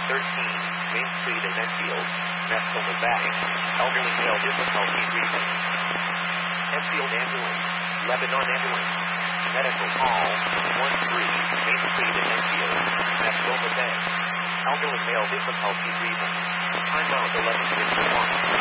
Main Street in Enfield, Mascoma Bay. Elderly male difficulty breathing. Enfield Ambulance, Lebanon Ambulance. Medical call, 13 Main Street in Enfield, Mascoma Bay. Elderly male difficulty breathing. Timeout 11:51.